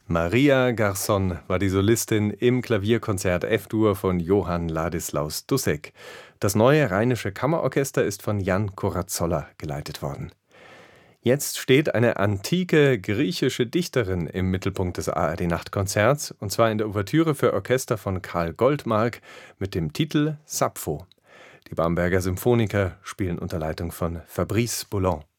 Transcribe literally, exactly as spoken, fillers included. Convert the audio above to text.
Maria Garçon war die Solistin im Klavierkonzert F-Dur von Johann Ladislaus Dussek. Das neue Rheinische Kammerorchester ist von Jan Korazzolla geleitet worden. Jetzt steht eine antike griechische Dichterin im Mittelpunkt des A R D-Nachtkonzerts, und zwar in der Ouvertüre für Orchester von Karl Goldmark mit dem Titel Sappho. Die Bamberger Symphoniker spielen unter Leitung von Fabrice Boulon.